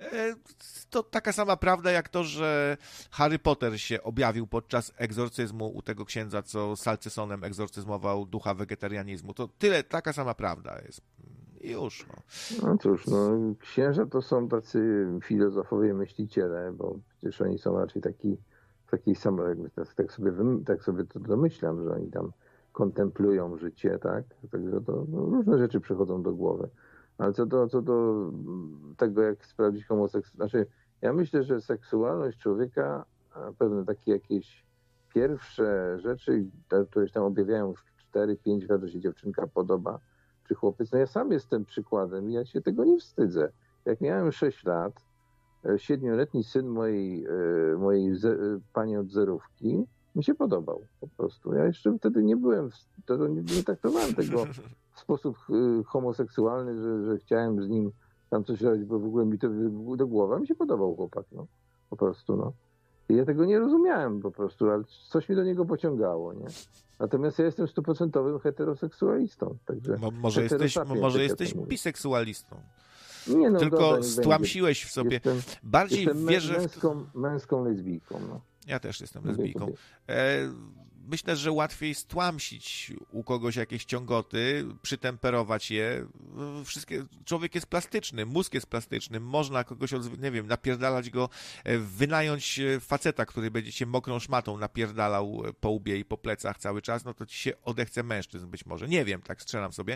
To taka sama prawda jak to, że Harry Potter się objawił podczas egzorcyzmu u tego księdza, co Salcesonem egzorcyzmował ducha wegetarianizmu. To tyle, taka sama prawda jest. I już. No. No cóż, no, księża to są tacy filozofowie, myśliciele, bo przecież oni są raczej taki, taki sam, tak, tak, sobie, tak sobie to domyślam, że oni tam kontemplują życie, tak? Także to no, różne rzeczy przychodzą do głowy. Ale co do, co do tego, jak sprawdzić homoseksualność, znaczy ja myślę, że seksualność człowieka, pewne takie jakieś pierwsze rzeczy, które się tam objawiają w cztery pięć lat, że się dziewczynka podoba, czy chłopiec. No ja sam jestem przykładem i ja się tego nie wstydzę. Jak miałem sześć lat, siedmioletni syn mojej, mojej ze, pani od zerówki mi się podobał po prostu. Ja jeszcze wtedy nie byłem, to nie, nie traktowałem tego w sposób homoseksualny, że, że chciałem z nim tam coś robić, bo w ogóle mi to do głowy. Mi się podobał chłopak, no. Po prostu, no. I ja tego nie rozumiałem po prostu, ale coś mi do niego pociągało, nie? Natomiast ja jestem stuprocentowym heteroseksualistą, także... Mo, może jesteś, może jesteś biseksualistą. Nie, no, tylko dobra, stłamsiłeś w sobie. Jestem, bardziej jestem wierzę męską, w... męską lesbijką, no. Ja też jestem lesbijką. E, myślę, że łatwiej stłamsić u kogoś jakieś ciągoty, przytemperować je. Wszystkie, człowiek jest plastyczny, mózg jest plastyczny. Można kogoś, od, nie wiem, napierdalać go, wynająć faceta, który będzie cię mokrą szmatą napierdalał po łbie i po plecach cały czas, no to ci się odechce mężczyzn być może. Nie wiem, tak strzelam sobie.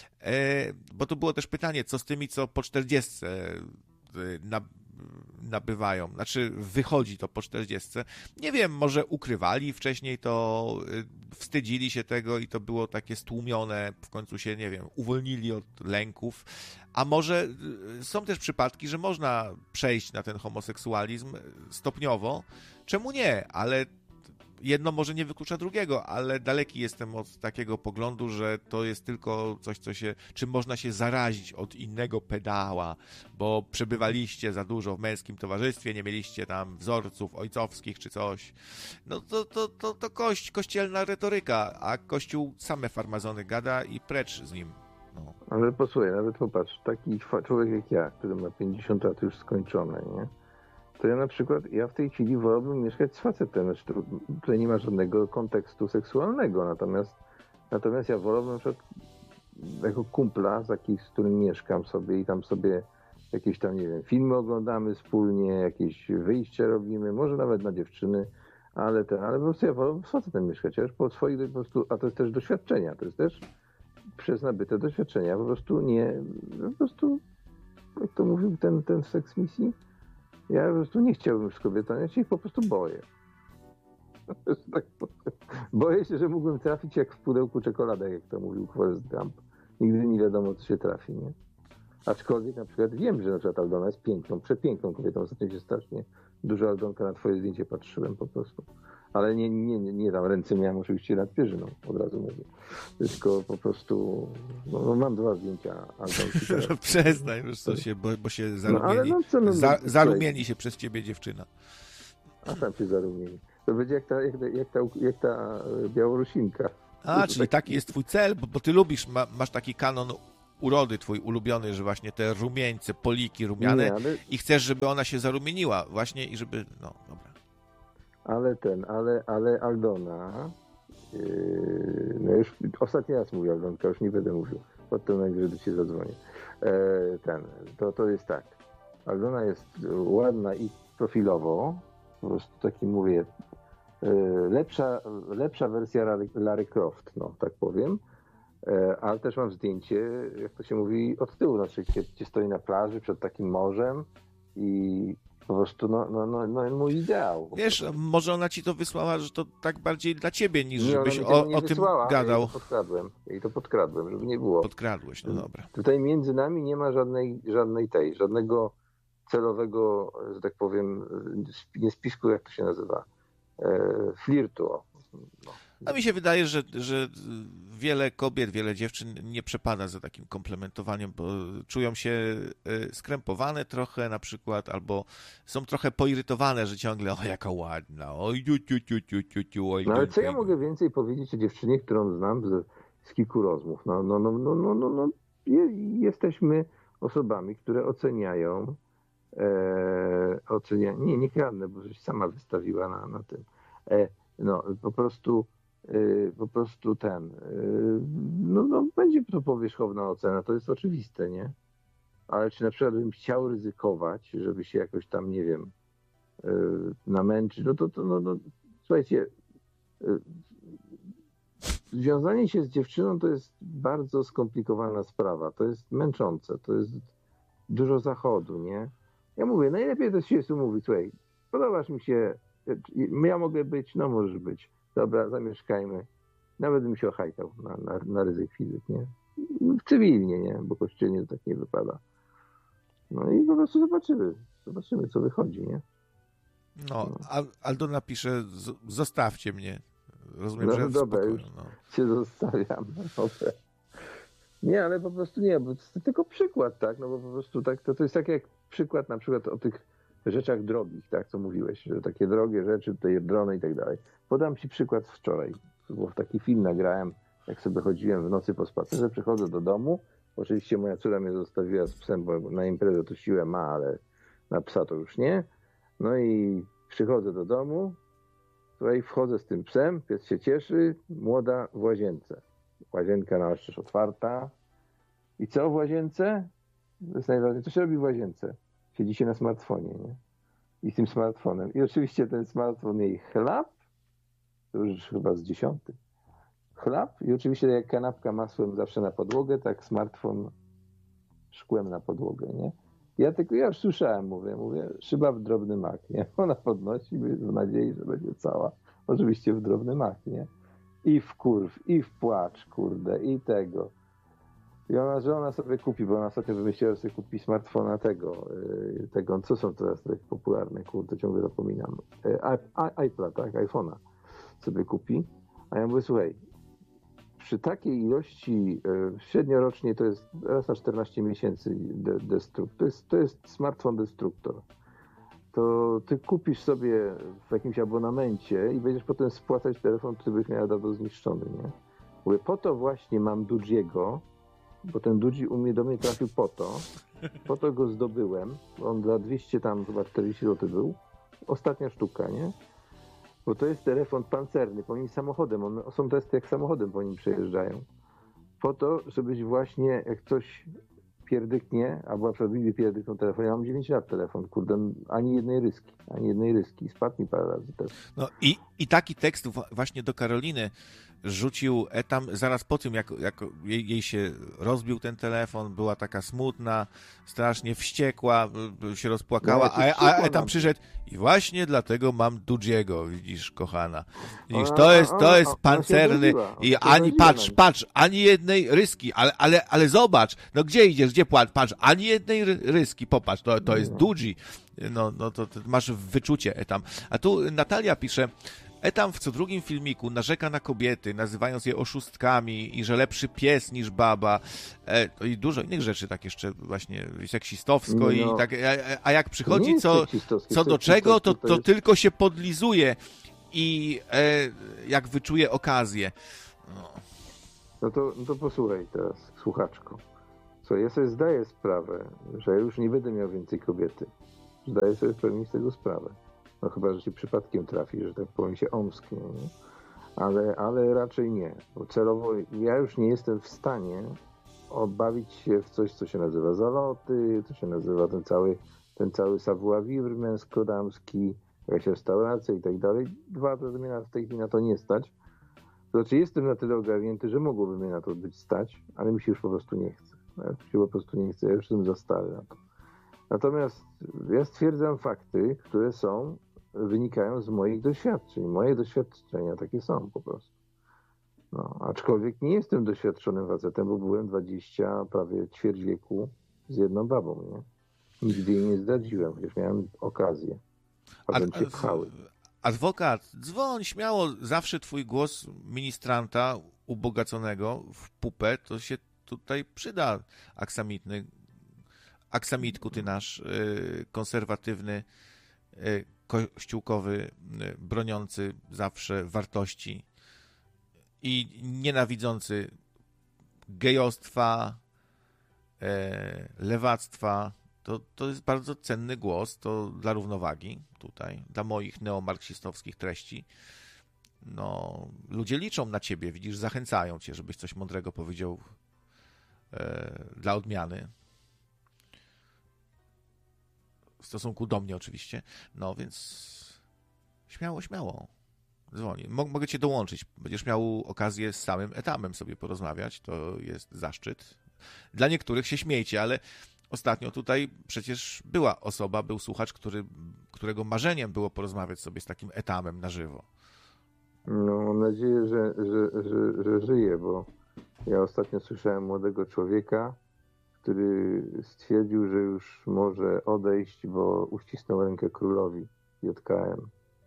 E, bo to było też pytanie, co z tymi, co po czterdziestce na nabywają, znaczy wychodzi to po czterdziestce. Nie wiem, może ukrywali wcześniej to, wstydzili się tego i to było takie stłumione, w końcu się, nie wiem, uwolnili od lęków, a może są też przypadki, że można przejść na ten homoseksualizm stopniowo. Czemu nie? Ale jedno może nie wyklucza drugiego, ale daleki jestem od takiego poglądu, że to jest tylko coś, co się, czym można się zarazić od innego pedała, bo przebywaliście za dużo w męskim towarzystwie, nie mieliście tam wzorców ojcowskich czy coś. No to, to, to, to kość, kościelna retoryka, a Kościół same farmazony gada i precz z nim. No. Ale posłuchaj, nawet popatrz, taki człowiek jak ja, który ma pięćdziesiąt lat już skończone, nie? To ja na przykład, ja w tej chwili wolałbym mieszkać z facetem, znaczy tutaj nie ma żadnego kontekstu seksualnego, natomiast, natomiast ja wolałbym na przykład jako kumpla, z, jakich, z którym mieszkam sobie i tam sobie jakieś tam, nie wiem, filmy oglądamy wspólnie, jakieś wyjścia robimy, może nawet na dziewczyny, ale ten, ale po prostu ja wolałbym z facetem mieszkać, ja już po swoich po prostu, a to jest też doświadczenia, to jest też przez nabyte doświadczenia, po prostu nie, po prostu, jak to mówił ten, ten seks misji, ja po prostu nie chciałbym z kobietami, ja się ich po prostu boję. Tak, boję się, że mógłbym trafić jak w pudełku czekoladek, jak to mówił Forrest Gump. Nigdy nie wiadomo, co się trafi, nie? Aczkolwiek na przykład wiem, że na przykład Aldona jest piękną, przepiękną kobietą. Ostatnio się strasznie dużo Aldonka na twoje zdjęcie patrzyłem po prostu. Ale nie, nie, nie, nie tam ręce miałem oczywiście nad pierzyną, od razu mówię. Tylko po prostu, no, no mam dwa zdjęcia Aldonki. No przestań, wiesz co się, bo, bo się zarumieni, no, no, co, no, za, zarumieni się przez ciebie dziewczyna. A tam się zarumieni. To będzie jak ta, jak ta, jak ta, jak ta Białorusinka. A, czyli taki jest twój cel, bo, bo ty lubisz, ma, masz taki kanon urody twój ulubiony, że właśnie te rumieńce, poliki rumiane nie, ale... i chcesz, żeby ona się zarumieniła właśnie i żeby, no dobra. Ale ten, ale, ale Aldona, yy, no już ostatni raz mówię Aldonka, już nie będę mówił, potem najwyżej do ciebie zadzwonię. E, ten, to, to jest tak, Aldona jest ładna i profilowo, po prostu taki mówię, yy, lepsza, lepsza wersja Larry, Larry Croft, no tak powiem, e, ale też mam zdjęcie, jak to się mówi, od tyłu, znaczy gdzie, gdzie stoi na plaży przed takim morzem i po prostu, no, no, no, no mój ideał. Wiesz, może ona ci to wysłała, że to tak bardziej dla ciebie, niż nie, żebyś o, o tym gadał. Ja to podkradłem, ja to podkradłem, żeby nie było. Podkradłeś, no dobra. Tutaj między nami nie ma żadnej, żadnej tej, żadnego celowego, że tak powiem, nie spisku, jak to się nazywa, e, flirtu. No. A mi się wydaje, że, że wiele kobiet, wiele dziewczyn nie przepada za takim komplementowaniem, bo czują się skrępowane trochę na przykład, albo są trochę poirytowane, że ciągle, o jaka ładna, oj, ciu, ciu, ciu, ciu, ciu, ciu, oj. No ale co ja mogę więcej powiedzieć o dziewczynie, którą znam z, z kilku rozmów? No, no, no, no, no, no, no. Je, jesteśmy osobami, które oceniają, e, ocenia, nie, nie kradnę, bo żeś sama wystawiła na, na tym. E, no, po prostu, e, po prostu ten, e, no, no, będzie to powierzchowna ocena, to jest oczywiste, nie? Ale czy na przykład bym chciał ryzykować, żeby się jakoś tam, nie wiem, e, namęczyć, no to, to no, no, słuchajcie, e, związanie się z dziewczyną to jest bardzo skomplikowana sprawa. To jest męczące, to jest dużo zachodu, nie? Ja mówię, najlepiej to się umówić, słuchaj, podobasz mi się, ja mogę być, no możesz być. Dobra, zamieszkajmy. Nawet bym się ochajtał na, na, na ryzyk fizyk, nie? Cywilnie, nie? Bo kościelnie to tak nie wypada. No i po prostu zobaczymy. Zobaczymy, co wychodzi, nie? No, no. Aldona pisze, zostawcie mnie. Rozumiem, no, że w dobra, spokoju, już no. się zostawiam. Dobra. Nie, ale po prostu nie, bo to tylko przykład, tak? No bo po prostu tak, to, to jest tak jak przykład na przykład o tych rzeczach drogich, tak, co mówiłeś, że takie drogie rzeczy, tutaj drony i tak dalej. Podam ci przykład wczoraj, bo w taki film nagrałem, jak sobie chodziłem w nocy po spacerze, przychodzę do domu, oczywiście moja córka mnie zostawiła z psem, bo na imprezę to siłę ma, ale na psa to już nie. No i przychodzę do domu, tutaj wchodzę z tym psem, pies się cieszy, młoda w łazience. Łazienka na ostrzeż otwarta. I co w łazience? To jest najważniejsze. Co się robi w łazience? Siedzi się na smartfonie, nie? I z tym smartfonem. I oczywiście ten smartfon jej chlap, to już chyba z dziesiąty. Chlap i oczywiście jak kanapka masłem zawsze na podłogę, tak smartfon szkłem na podłogę, nie? Ja tylko, ja już słyszałem, mówię, mówię, szyba w drobny mak, nie? Ona podnosi w nadziei, że będzie cała. Oczywiście w drobny mak, nie? I w kurw, i w płacz, kurde, i tego. I ona, że ona sobie kupi, bo ona ostatnio wymyśliła, że sobie kupi smartfona tego, yy, tego, co są teraz tak popularne, kurde, ciągle zapominam. Yy, iPad, tak, iPhone'a sobie kupi. A ja mówię, słuchaj, przy takiej ilości, yy, średniorocznie to jest raz na czternaście miesięcy de, destruktor, to jest, to jest smartfon destruktor. To ty kupisz sobie w jakimś abonamencie i będziesz potem spłacać telefon, który byś miał dawno zniszczony, nie? Mówię, po to właśnie mam Dudziego, bo ten Dudzi u mnie do mnie trafił po to, po to go zdobyłem, on za dwieście tam chyba czterdzieści złotych był, ostatnia sztuka, nie? Bo to jest telefon pancerny, po nim samochodem, one są testy jak samochodem po nim przejeżdżają. Po to, żebyś właśnie, jak coś pierdyknie, albo na przykład mi pierdykną telefon, ja mam dziewięć lat telefon, kurde, ani jednej ryski, ani jednej ryski, spadł mi parę razy też. No i, i taki tekst właśnie do Karoliny rzucił Etam zaraz po tym, jak, jak jej, jej się rozbił ten telefon, była taka smutna, strasznie wściekła, się rozpłakała, no, a, a Etam przyszedł i właśnie dlatego mam Dudziego, widzisz, kochana. Widzisz, Ona, to jest, to ona, jest ona pancerny i ani, patrz, patrz, ani jednej ryski, ale, ale, ale zobacz, no gdzie idziesz, gdzie płacz, patrz, ani jednej ryski, popatrz, to, to jest Dudzi. No, no to, to masz wyczucie, Etam. A tu Natalia pisze, Etam w co drugim filmiku narzeka na kobiety, nazywając je oszustkami i że lepszy pies niż baba. E, I dużo innych rzeczy tak jeszcze właśnie seksistowsko. No, I tak, a, a jak przychodzi co, co do czego, to, to jest... tylko się podlizuje i e, jak wyczuje okazję. No. No, to, no to posłuchaj teraz, słuchaczko. Co, ja sobie zdaję sprawę, że ja już nie będę miał więcej kobiety. Zdaję sobie w pełni z tego sprawę. No chyba, że się przypadkiem trafi, że tak powiem się omsknie, nie? Ale, ale raczej nie. Bo celowo ja już nie jestem w stanie odbawić się w coś, co się nazywa zaloty, co się nazywa ten cały, ten cały savoir-vivre męsko-damski, jakaś restauracja i tak dalej. Dwa, to mnie w tej chwili na to nie stać. To znaczy jestem na tyle ogarnięty, że mogłoby mnie na to być stać, ale mi się już po prostu nie chce. Ja się po prostu nie chcę, ja już jestem za stary na to. Natomiast ja stwierdzam fakty, które są, wynikają z moich doświadczeń. Moje doświadczenia takie są po prostu. No, aczkolwiek nie jestem doświadczonym facetem, bo byłem dwadzieścia, prawie ćwierć wieku z jedną babą, nie? Nigdy jej nie zdradziłem, chociaż miałem okazję, a bym się pchały. adwokat, dzwoń śmiało, zawsze twój głos ministranta ubogaconego w pupę, to się tutaj przyda, aksamitny. Aksamitku, ty nasz y, konserwatywny, y, kościółkowy, y, broniący zawsze wartości i nienawidzący gejostwa, y, lewactwa. To, to jest bardzo cenny głos, to dla równowagi tutaj, dla moich neomarksistowskich treści. No, ludzie liczą na ciebie, widzisz, zachęcają cię, żebyś coś mądrego powiedział y, dla odmiany. W stosunku do mnie oczywiście. No więc śmiało, śmiało. Dzwoni. Mogę cię dołączyć. Będziesz miał okazję z samym Etamem sobie porozmawiać. To jest zaszczyt. Dla niektórych się śmiejcie, ale ostatnio tutaj przecież była osoba, był słuchacz, który, którego marzeniem było porozmawiać sobie z takim Etamem na żywo. No, mam nadzieję, że, że, że, że żyje, bo ja ostatnio słyszałem młodego człowieka, który stwierdził, że już może odejść, bo uścisnął rękę królowi J K M.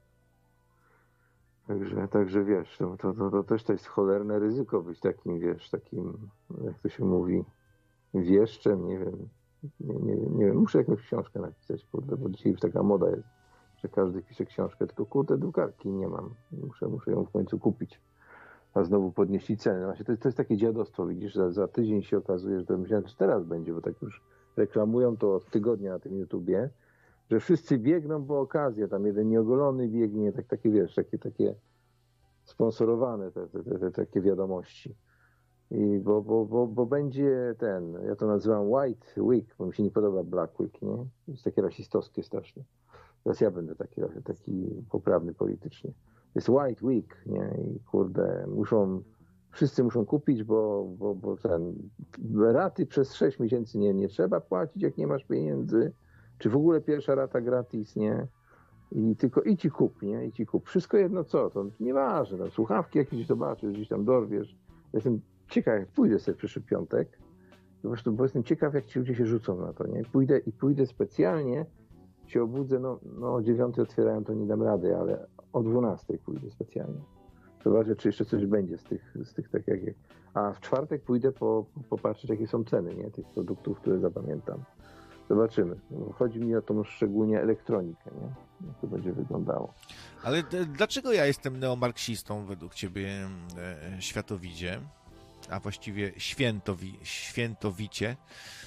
Także, także wiesz, to, to, to, to też to jest cholerne ryzyko być takim, wiesz, takim, jak to się mówi, wieszczem, nie wiem, nie, nie, nie wiem, muszę jakąś książkę napisać, kurde, bo dzisiaj już taka moda jest, że każdy pisze książkę, tylko kurde, drukarki nie mam, muszę, muszę ją w końcu kupić. A znowu podnieśli ceny. Właśnie to, jest, to jest takie dziadostwo, widzisz, za, za tydzień się okazuje, że to myślałem, że teraz będzie, bo tak już reklamują to od tygodnia na tym YouTubie, że wszyscy biegną po okazję, tam jeden nieogolony biegnie, tak, takie wiesz, takie, takie sponsorowane te, te, te, te takie wiadomości. I bo, bo, bo, bo będzie ten, ja to nazywam White Week, bo mi się nie podoba Black Week, nie? To jest takie rasistowskie strasznie. Teraz ja będę taki, taki poprawny politycznie. Jest White Week, nie? I kurde, muszą, wszyscy muszą kupić, bo, bo, bo ten, raty przez sześć miesięcy nie, nie trzeba płacić, jak nie masz pieniędzy, czy w ogóle pierwsza rata gratis, nie? I tylko idź i kup, nie? Idź i kup. Wszystko jedno co, to nieważne, tam słuchawki jakieś zobaczysz, gdzieś tam dorwiesz. Jestem ciekaw, jak pójdę sobie w przyszły piątek, po prostu, bo jestem ciekaw, jak ci ludzie się rzucą na to, nie? Pójdę i pójdę specjalnie, się obudzę, no, no o dziewiątej otwierają, to nie dam rady, ale o dwunastej pójdę specjalnie. Zobaczę, czy jeszcze coś będzie z tych, z tych tak jak... A w czwartek pójdę po, popatrzeć, jakie są ceny, nie? Tych produktów, które zapamiętam. Zobaczymy. Chodzi mi o tą szczególnie elektronikę, nie? Jak to będzie wyglądało. Ale d- dlaczego ja jestem neomarksistą według ciebie, e, światowidzie, a właściwie świętowi, świętowicie?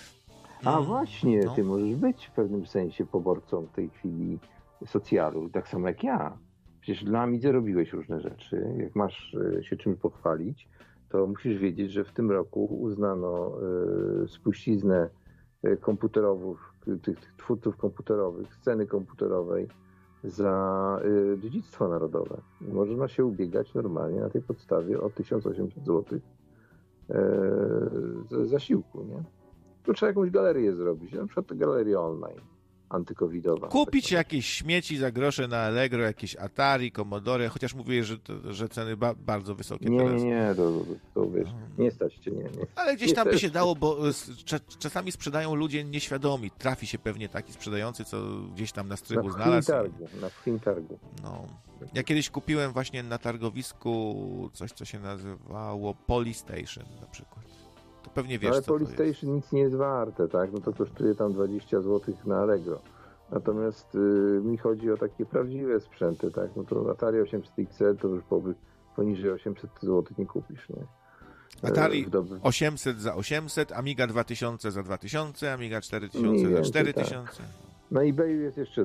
A Mm, właśnie, no. ty możesz być w pewnym sensie poborcą w tej chwili socjalu, tak samo jak ja. Przecież dla Amidze robiłeś różne rzeczy. Jak masz się czymś pochwalić, to musisz wiedzieć, że w tym roku uznano y, spuściznę komputerową, tych, tych twórców komputerowych, sceny komputerowej za y, dziedzictwo narodowe. I można się ubiegać normalnie na tej podstawie o tysiąc osiemset złotych y, zasiłku, nie? To trzeba jakąś galerię zrobić, na przykład galerię online antykowidowa. Kupić tak jakieś śmieci za grosze na Allegro, jakieś Atari, Commodore, chociaż mówię, że, to, że ceny ba- bardzo wysokie nie, teraz. Nie, nie, to, to wiesz, nie stać cię, nie, nie. Ale gdzieś nie tam by stać. się dało, bo cz- czasami sprzedają ludzie nieświadomi. Trafi się pewnie taki sprzedający, co gdzieś tam na strychu na znalazł. targu, na wchin targu. No. Ja kiedyś kupiłem właśnie na targowisku coś, co się nazywało Polystation na przykład. To pewnie wiesz, Ale co to jest. Polystation nic nie jest warte, tak? No to kosztuje tam dwadzieścia złotych na Allegro. Natomiast y, mi chodzi o takie prawdziwe sprzęty, tak? No to Atari osiemset X L to już powy, poniżej osiemset złotych nie kupisz, nie? Atari doby... osiemset za osiemset, Amiga dwa tysiące za dwa tysiące, Amiga cztery tysiące za cztery tysiące. Na eBayu jest jeszcze